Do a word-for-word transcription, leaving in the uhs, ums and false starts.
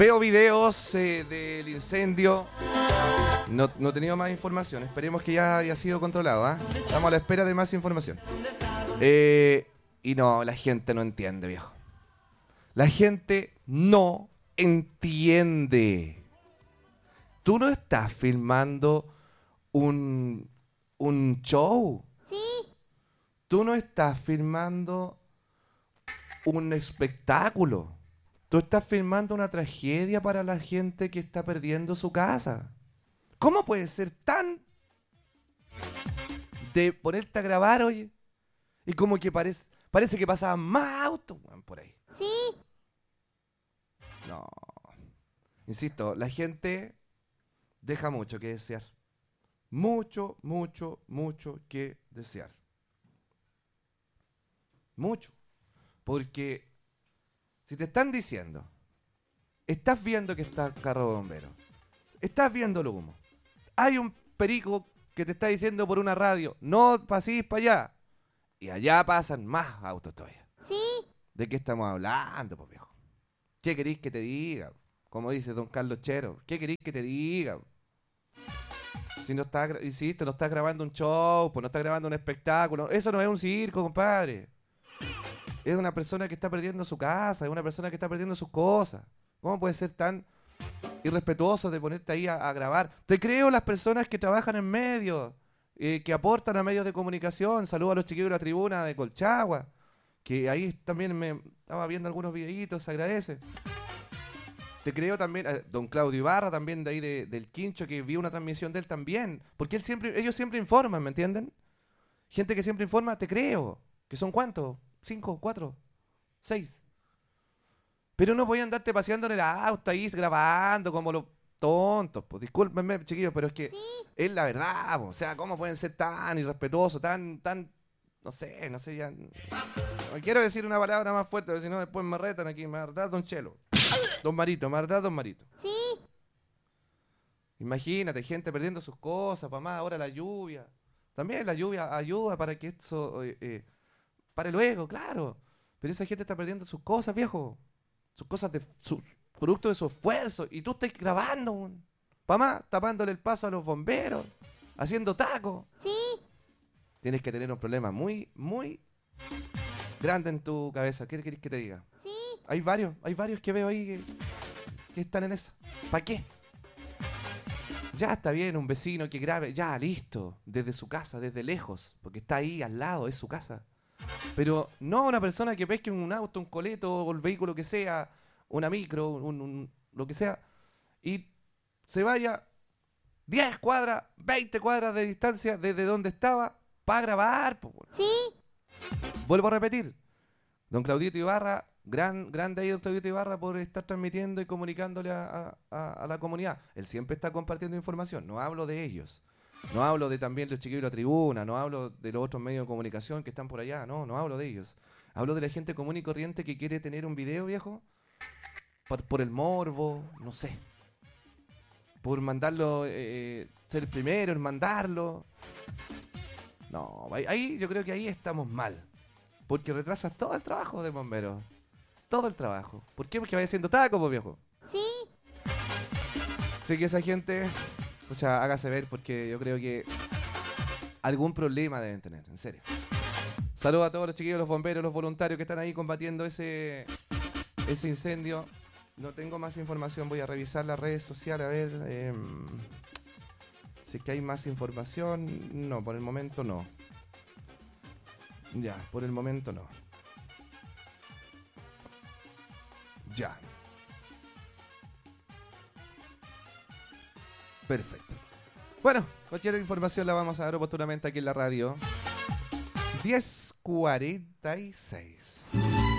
Veo videos eh, del incendio. No, no he tenido más información. Esperemos que ya haya sido controlado. ¿eh? Estamos a la espera de más información. Eh, y no, la gente no entiende, viejo. La gente no entiende. Tú no estás filmando un, un show. Sí. Tú no estás filmando un espectáculo. Tú estás filmando una tragedia para la gente que está perdiendo su casa. ¿Cómo puede ser tan de ponerte a grabar, oye? Y como que parece, parece que pasaban más autos, weón, por ahí. Sí. No. Insisto, la gente deja mucho que desear. Mucho, mucho, mucho que desear. Mucho. Porque si te están diciendo, estás viendo que está el carro de bomberos, estás viendo el humo, hay un perico que te está diciendo por una radio, no pasís para allá, y allá pasan más autos todavía. Sí. ¿De qué estamos hablando, pues viejo? ¿Qué queréis que te diga? Como dice don Carlos Chero, ¿qué queréis que te diga? Si no estás, gra- insisto, no estás grabando un show, pues no estás grabando un espectáculo, eso no es un circo, compadre. Es una persona que está perdiendo su casa, es una persona que está perdiendo sus cosas. ¿Cómo puede ser tan irrespetuoso de ponerte ahí a, a grabar? Te creo las personas que trabajan en medios, eh, que aportan a medios de comunicación. Saludos a los chiquillos de la tribuna de Colchagua, que ahí también me estaba viendo algunos videitos, se agradece. Te creo también, eh, don Claudio Ibarra también de ahí de- del Quincho, que vi una transmisión de él también. Porque él siempre, ellos siempre informan, ¿me entienden? Gente que siempre informa, te creo. ¿Que son cuántos? ¿Cinco? ¿Cuatro? ¿Seis? Pero no voy a andarte paseando en el auto ahí grabando como los tontos. Pues discúlpenme, chiquillos, pero es que es la verdad. Po. O sea, ¿cómo pueden ser tan irrespetuosos, tan, tan, no sé, no sé, ya... No quiero decir una palabra más fuerte, porque si no después me retan aquí. Me verdad, don Chelo. Don Marito, me verdad, don Marito. Sí. Imagínate, gente perdiendo sus cosas, para más ahora la lluvia. También la lluvia ayuda para que esto eh, eh, pare luego, claro. Pero esa gente está perdiendo sus cosas, viejo. Sus cosas de su producto de su esfuerzo. Y tú estás grabando, para más, tapándole el paso a los bomberos, haciendo tacos. Sí. Tienes que tener un problema muy, muy grande en tu cabeza. ¿Qué querés que te diga? Sí. Hay varios, hay varios que veo ahí que, que están en esa. ¿Para qué? Ya está bien un vecino que grabe, ya, listo, desde su casa, desde lejos, porque está ahí al lado, es su casa. Pero no una persona que pesque un auto, un coleto, o el vehículo que sea, una micro, un, un- lo que sea, y se vaya diez cuadras, veinte cuadras de distancia desde donde estaba para grabar. Po, weón. Sí. Vuelvo a repetir, don Claudito Ibarra, gran, grande ahí don Claudito Ibarra por estar transmitiendo y comunicándole a, a- a- a la comunidad. Él siempre está compartiendo información, no hablo de ellos. No hablo de también los chiquillos de la tribuna, no hablo de los otros medios de comunicación que están por allá, no, no hablo de ellos. Hablo de la gente común y corriente que quiere tener un video, viejo, por, por el morbo, no sé. Por mandarlo, eh, ser el primero en mandarlo. No, ahí, ahí yo creo que ahí estamos mal. Porque retrasas todo el trabajo de bomberos. Todo el trabajo. ¿Por qué? Porque vaya haciendo taco, pues, viejo. Sí. Así que esa gente, escucha, hágase ver porque yo creo que algún problema deben tener, en serio. Saludos a todos los chiquillos, los bomberos, los voluntarios que están ahí combatiendo ese, ese incendio. No tengo más información, voy a revisar las redes sociales a ver eh, si es que hay más información. No, por el momento no. Ya, por el momento no. Ya. Perfecto. Bueno, cualquier información la vamos a dar oportunamente aquí en la radio. diez cuarenta y seis.